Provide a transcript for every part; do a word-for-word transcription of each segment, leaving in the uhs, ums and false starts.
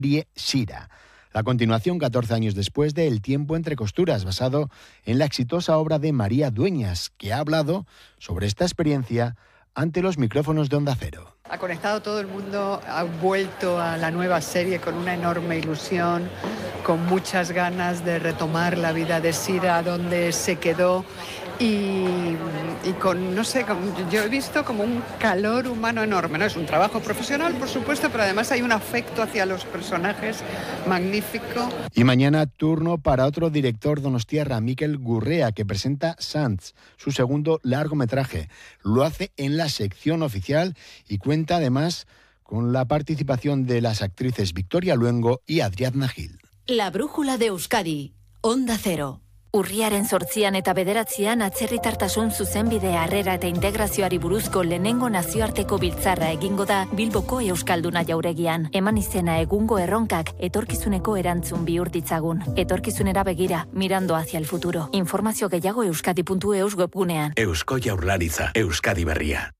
serie Sira. La continuación, catorce años después, de El tiempo entre costuras, basado en la exitosa obra de María Dueñas, que ha hablado sobre esta experiencia ante los micrófonos de Onda Cero. Ha conectado todo el mundo, ha vuelto a la nueva serie con una enorme ilusión, con muchas ganas de retomar la vida de Sira donde se quedó y, y con, no sé, con, yo he visto como un calor humano enorme, ¿no? Es un trabajo profesional, por supuesto, pero además hay un afecto hacia los personajes magnífico. Y mañana turno para otro director donostiarra, Mikel Gurrea, que presenta Sants, su segundo largometraje. Lo hace en la sección oficial y cuenta además con la participación de las actrices Victoria Luengo y Adriana Gil. La brújula de Euskadi, Onda Cero. Urriaren zortzian eta bederatzian atzerritartasun zuzenbide harrera eta integrazioari buruzko lehenengo nazioarteko biltzarra egingo da Bilboko Euskalduna jauregian. Eman izena egungo erronkak etorkizuneko erantzun bihur ditzagun. Etorkizunera begira, mirando hacia el futuro. Informazio gehiago euskadi puntu eus webgunean. Eusko Jaurlaritza, Euskadi Berria.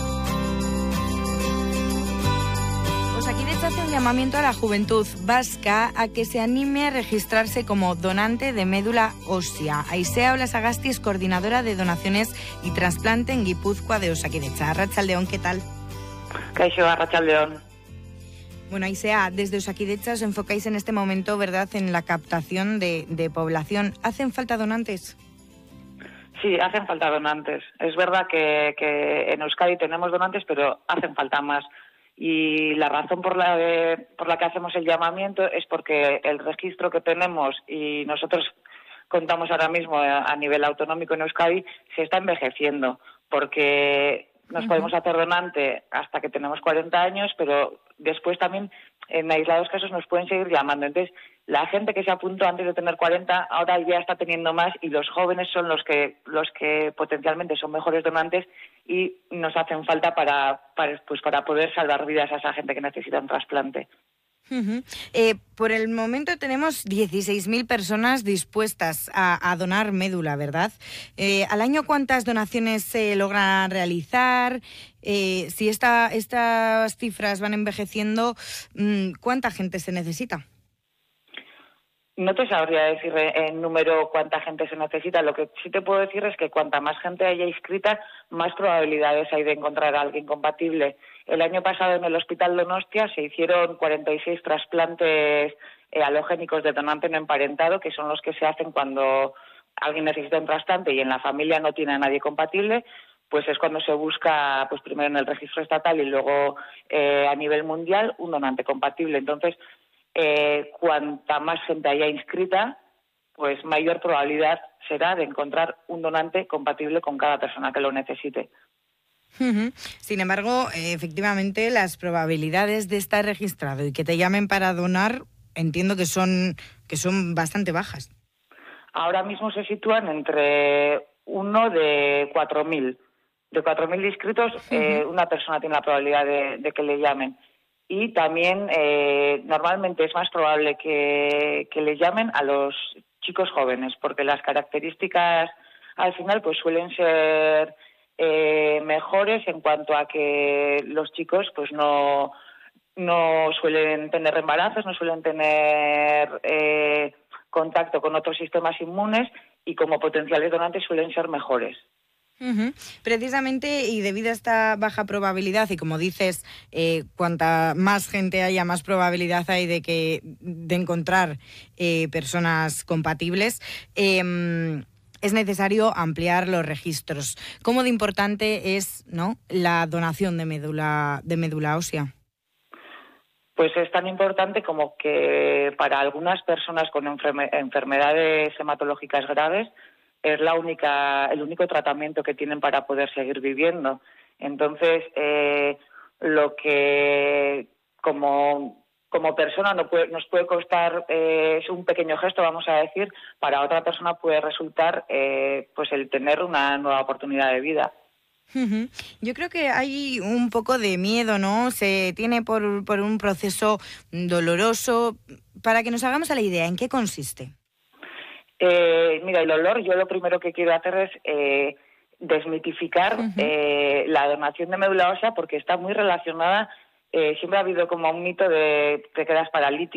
Osakidetza hace un llamamiento a la juventud vasca a que se anime a registrarse como donante de médula ósea. Aisea Olasagasti es coordinadora de donaciones y trasplante en Guipúzcoa de Osakidetza. Arratsaldeon, ¿qué tal? Kaixo, Arratsaldeon. Bueno, Aisea, desde Osakidetza os enfocáis en este momento, ¿verdad?, en la captación de, de población. ¿Hacen falta donantes? Sí, hacen falta donantes. Es verdad que, que en Euskadi tenemos donantes, pero hacen falta más. Y la razón por la, de, por la que hacemos el llamamiento es porque el registro que tenemos y nosotros contamos ahora mismo a nivel autonómico en Euskadi se está envejeciendo, porque nos uh-huh. podemos hacer donante hasta que tenemos cuarenta años, pero después también en aislados casos nos pueden seguir llamando. Entonces, la gente que se apuntó antes de tener cuarenta ahora ya está teniendo más, y los jóvenes son los que los que potencialmente son mejores donantes y nos hacen falta para, para, pues para poder salvar vidas a esa gente que necesita un trasplante. Uh-huh. Eh, por el momento tenemos dieciséis mil personas dispuestas a, a donar médula, ¿verdad? Eh, ¿Al año cuántas donaciones se logran realizar? Eh, si esta, estas cifras van envejeciendo, ¿cuánta gente se necesita? No te sabría decir en número cuánta gente se necesita. Lo que sí te puedo decir es que cuanta más gente haya inscrita, más probabilidades hay de encontrar a alguien compatible. El año pasado en el Hospital Donostia se hicieron cuarenta y seis trasplantes eh, alogénicos de donante no emparentado, que son los que se hacen cuando alguien necesita un trasplante y en la familia no tiene a nadie compatible. Pues es cuando se busca, pues primero en el registro estatal y luego eh, a nivel mundial, un donante compatible. Entonces, Eh, cuanta más gente haya inscrita, pues mayor probabilidad será de encontrar un donante compatible con cada persona que lo necesite. Uh-huh. Sin embargo, eh, efectivamente, las probabilidades de estar registrado y que te llamen para donar, entiendo que son, que son bastante bajas. Ahora mismo se sitúan entre uno de cuatro mil. De cuatro mil inscritos, uh-huh. eh, una persona tiene la probabilidad de, de que le llamen. Y también eh, normalmente es más probable que, que les llamen a los chicos jóvenes, porque las características al final pues suelen ser eh, mejores en cuanto a que los chicos pues no, no suelen tener embarazos, no suelen tener eh, contacto con otros sistemas inmunes y como potenciales donantes suelen ser mejores. Uh-huh. Precisamente, y debido a esta baja probabilidad, y como dices, eh, cuanta más gente haya, más probabilidad hay de que de encontrar eh, personas compatibles, eh, es necesario ampliar los registros. ¿Cómo de importante es, ¿no?, la donación de médula de médula ósea? Pues es tan importante como que para algunas personas con enferme- enfermedades hematológicas graves es la única, el único tratamiento que tienen para poder seguir viviendo. Entonces, eh, lo que como, como persona no puede, nos puede costar eh, es un pequeño gesto, vamos a decir, para otra persona puede resultar eh, pues el tener una nueva oportunidad de vida. Uh-huh. Yo creo que hay un poco de miedo, ¿no? Se tiene por, por un proceso doloroso. Para que nos hagamos a la idea, ¿en qué consiste? Eh, mira, el olor, yo lo primero que quiero hacer es eh, desmitificar uh-huh. eh, la donación de médula ósea, porque está muy relacionada eh, siempre ha habido como un mito de te quedas paralítico